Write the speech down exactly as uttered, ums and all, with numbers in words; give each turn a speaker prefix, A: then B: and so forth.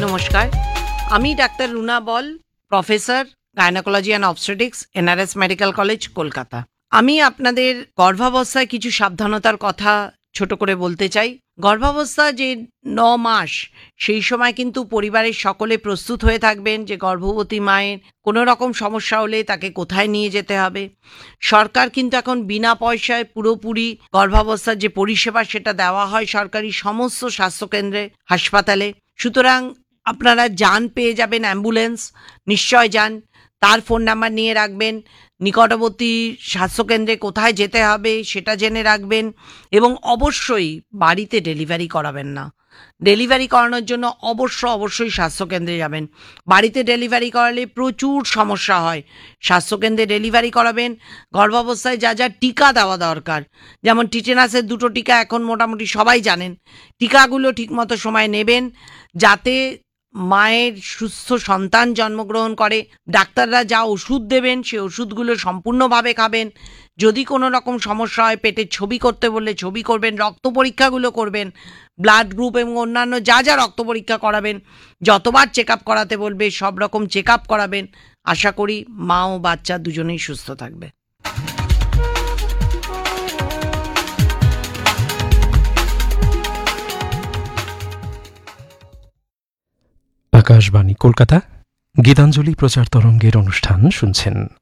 A: নমস্কার, আমি doctor Runa ball, professor gynaecology and obstetrics, NRS medical college, Kolkata. আমি আপনাদের গর্ভাবস্থায় কিছু সাবধানতার কথা ছোট করে বলতে চাই। গর্ভাবস্থা যে ন মাস, সেই সময় কিন্তু পরিবারের সকলে প্রস্তুত হয়ে থাকবেন যে গর্ভবতী মায়ের কোনো রকম সমস্যা হলে তাকে কোথায় নিয়ে যেতে হবে। সরকার কিন্তু এখন বিনা পয়সায় পুরোপুরি গর্ভাবস্থার যে পরিষেবা সেটা দেওয়া হয় সরকারি সমস্ত স্বাস্থ্যকেন্দ্রে, হাসপাতালে। সুতরাং আপনারা যান, পেয়ে যাবেন অ্যাম্বুলেন্স, নিশ্চয় যান। তার ফোন নাম্বার নিয়ে রাখবেন, নিকটবর্তী স্বাস্থ্যকেন্দ্রে কোথায় যেতে হবে সেটা জেনে রাখবেন, এবং অবশ্যই বাড়িতে ডেলিভারি করাবেন না। ডেলিভারি করানোর জন্য অবশ্য অবশ্যই স্বাস্থ্যকেন্দ্রে যাবেন। বাড়িতে ডেলিভারি করালে প্রচুর সমস্যা হয়। স্বাস্থ্যকেন্দ্রে ডেলিভারি করাবেন। গর্ভাবস্থায় যা যা টিকা দেওয়া দরকার, যেমন টিটেনাসের দুটো টিকা এখন মোটামুটি সবাই জানেন, টিকাগুলো ঠিকমতো সময় নেবেন যাতে মায়ের সুস্থ সন্তান জন্মগ্রহণ করে। ডাক্তাররা যা ওষুধ দেবেন সে ওষুধগুলো সম্পূর্ণভাবে খাবেন। যদি কোনো রকম সমস্যা হয়, পেটের ছবি করতে বললে ছবি করবেন, রক্ত পরীক্ষাগুলো করবেন, ব্লাড গ্রুপ এবং অন্যান্য যা যা রক্ত পরীক্ষা করাবেন, যতবার চেক আপ করাতে বলবে সব রকম চেক আপ করাবেন। আশা করি মা ও বাচ্চা দুজনেই সুস্থ থাকবে।
B: আকাশবাণী কলকাতা, গীতাঞ্জলি প্রচার তরঙ্গের অনুষ্ঠান শুনছেন।